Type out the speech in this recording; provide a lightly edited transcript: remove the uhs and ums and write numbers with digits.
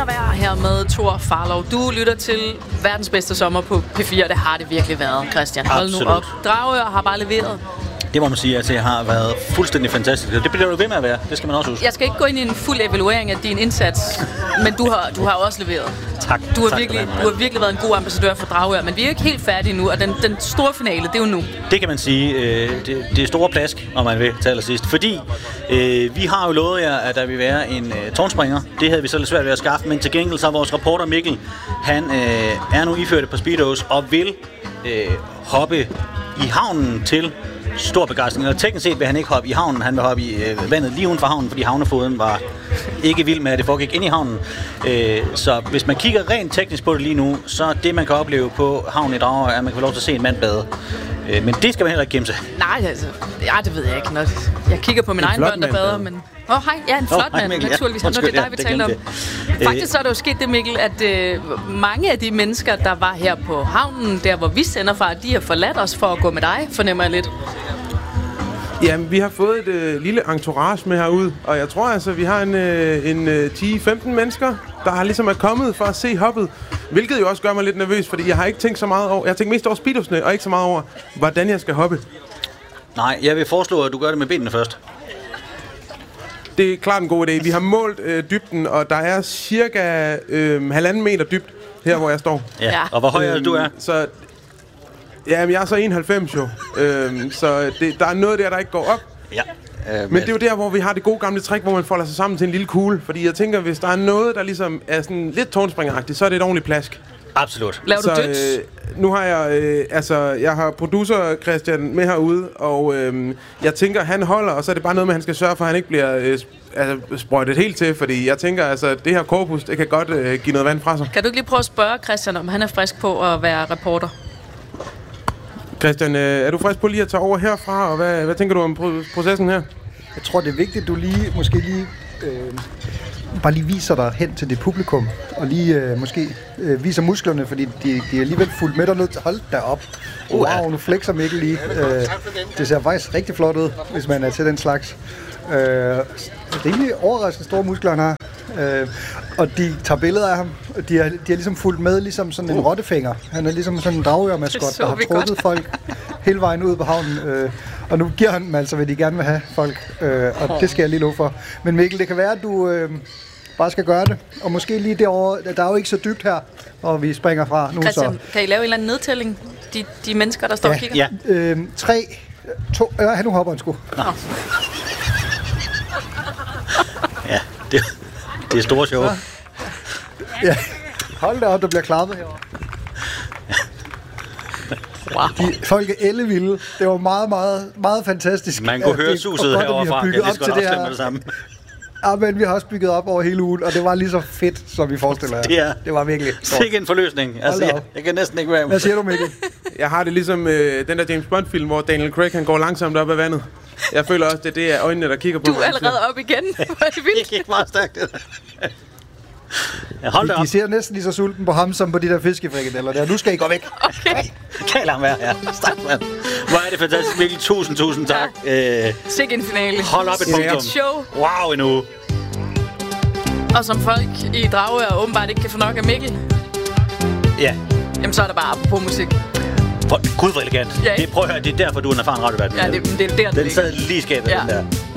vejr her med Thor Farlov. Du lytter til verdens bedste sommer på P4, det har det virkelig været, Christian. Hold nu op. Dragør har bare leveret. Det må man sige, at det har været fuldstændig fantastisk. Det bliver du ved med at være. Det skal man også huske. Jeg skal ikke gå ind i en fuld evaluering af din indsats, men du har også leveret. Tak. Du har virkelig været en god ambassadør for Dragør, men vi er jo ikke helt færdige nu, og den store finale, det er jo nu. Det kan man sige. Det er store plask, om man vil, til allersidst. Fordi vi har jo lovet jer, at der vil være en tårnspringer. Det havde vi så lidt svært ved at skaffe, men til gengæld så er vores reporter Mikkel, han er nu iført på speedos og vil hoppe i havnen til stor begejstring. Og teknisk set vil han ikke hoppe i havnen, han vil hoppe i vandet lige uden for havnen, fordi havnefoden var ikke vild med, at det foregik ind i havnen. Så hvis man kigger rent teknisk på det lige nu, så det man kan opleve på havnen i Dragør, er, at man kan få lov til at se en mand bade. Men det skal man heller ikke gemme sig. Nej, altså, det ved jeg ikke. Jeg kigger på min egen børn, der bader, men... hej, ja, en flot mand, Mikkel, naturligvis. Ja. Det er dig, vi taler om. Faktisk så er det jo sket det, Mikkel, at mange af de mennesker, der var her på havnen, der hvor vi sender fra, de har forladt os for at gå med dig, fornemmer jeg lidt. Jamen, vi har fået et lille entourage med herude, og jeg tror altså, vi har en 10-15 mennesker, der har ligesom er kommet for at se hoppet, hvilket jo også gør mig lidt nervøs, fordi jeg har ikke tænkt så meget over, jeg har tænkt mest over speedosne, og ikke så meget over, hvordan jeg skal hoppe. Nej, jeg vil foreslå, at du gør det med benene først. Det er klart en god idé. Vi har målt dybden, og der er cirka 1,5 meter dybt her, hvor jeg står. Ja. Og hvor høj er du er? Så jamen, jeg er så 91 jo. Så der er noget der ikke går op. Ja. Men det er jo der, hvor vi har det gode gamle trick, hvor man folder sig sammen til en lille kugle. Fordi jeg tænker, hvis der er noget, der ligesom er sådan lidt tårnspringeragtigt, så er det et ordentligt plask. Absolut. Laver du døds? Nu har jeg, jeg har producer Christian med herude, og jeg tænker, han holder, og så er det bare noget med, at han skal sørge for, at han ikke bliver sprøjtet helt til, fordi jeg tænker, altså, det her korpus, det kan godt give noget vand fra sig. Kan du ikke lige prøve at spørge Christian, om han er frisk på at være reporter? Christian, er du frisk på lige at tage over herfra, og hvad tænker du om processen her? Jeg tror, det er vigtigt, at du bare lige viser dig hen til det publikum, og lige måske viser musklerne, fordi de er alligevel fuldt med dernede. Hold da op. Wow, nu flexer Mikkel lige. Det ser faktisk rigtig flot ud, hvis man er til den slags. Rimelig overraskende store muskler, han har. Og de tager billeder af ham. De har ligesom fulgt med, ligesom sådan en rottefinger. Han er ligesom sådan en Dragør-maskot, der har trukket folk hele vejen ud på havnen. Og nu giver han dem altså, hvad de gerne vil have folk. Og det skal jeg lige love for. Men Mikkel, det kan være, at du bare skal gøre det. Og måske lige derovre, der er jo ikke så dybt her, og vi springer fra nu. Christian, så. Kan I lave en eller anden nedtælling? De mennesker, der står og kigger? Ja. 3, 2... nu hopper han sgu. Ja, det er store show. Ja. Hold da op, der bliver klappet herovre. Wow. Folk er ellevilde. Det var meget, meget, meget fantastisk. Man kunne høre suset herovre fra. Det er til det her. Det samme. Ja, men vi har også bygget op over hele ugen, og det var lige så fedt, som vi forestiller jer. Det var virkelig stort. Sikke en forløsning. Altså, jeg kan næsten ikke være med. Hvad siger du, Mikkel? Jeg har det ligesom den der James Bond-film, hvor Daniel Craig han går langsomt op ad vandet. Jeg føler også, det er øjnene, der kigger på Du mig. er allerede op igen. Hvor er det vildt. Det gik meget stærkt. Ja, hold da op. De ser næsten lige så sulten på ham, som på de der fiskefrikadeller der. Nu skal I gå væk. Okay. Kan lade være, ja. Stærk, mand. Hvor er det fantastisk, Mikkel. Tusind tak. Sikke en finale. Hold op et punktum. Show. Wow, en uge. Og som folk i Dragør åbenbart ikke kan få nok af Mikkel, Ja. jamen så er der bare apropos musik. Gud, hvor elegant. Ja, Prøv at høre, det er derfor, du er en erfaren radiovært. Ja, det er der, Den sad lige i skabet, den der.